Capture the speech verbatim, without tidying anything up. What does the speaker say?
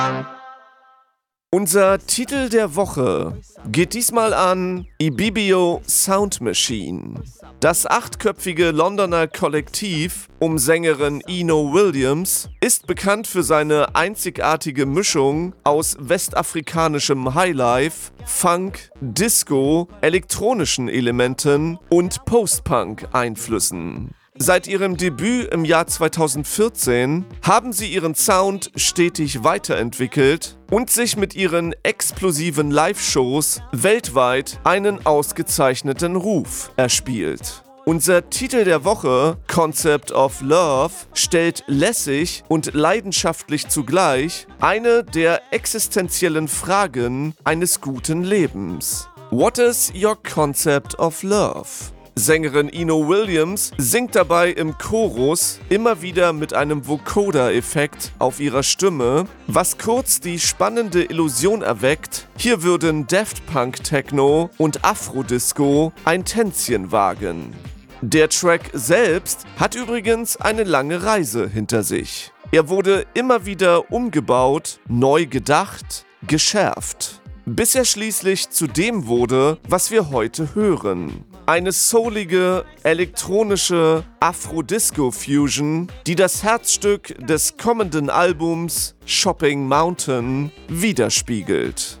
Unser Titel der Woche geht diesmal an Ibibio Sound Machine. Das achtköpfige Londoner Kollektiv um Sängerin Eno Williams ist bekannt für seine einzigartige Mischung aus westafrikanischem Highlife, Funk, Disco, elektronischen Elementen und Post-Punk-Einflüssen. Seit ihrem Debüt im Jahr zweitausendvierzehn haben sie ihren Sound stetig weiterentwickelt und sich mit ihren explosiven Live-Shows weltweit einen ausgezeichneten Ruf erspielt. Unser Titel der Woche, Concept of Love, stellt lässig und leidenschaftlich zugleich eine der existenziellen Fragen eines guten Lebens. What is your concept of love? Sängerin Eno Williams singt dabei im Chorus immer wieder mit einem Vocoder-Effekt auf ihrer Stimme, was kurz die spannende Illusion erweckt, hier würden Daft Punk Techno und Afrodisco ein Tänzchen wagen. Der Track selbst hat übrigens eine lange Reise hinter sich. Er wurde immer wieder umgebaut, neu gedacht, geschärft, bis er schließlich zu dem wurde, was wir heute hören. Eine soulige, elektronische Afro-Disco-Fusion, die das Herzstück des kommenden Albums Shopping Mountain widerspiegelt.